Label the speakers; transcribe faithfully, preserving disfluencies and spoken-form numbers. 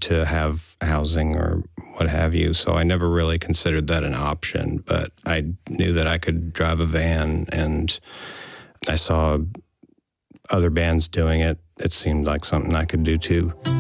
Speaker 1: to have housing or what have you, so I never really considered that an option, but I knew that I could drive a van, and I saw other bands doing it. It seemed like something I could do too.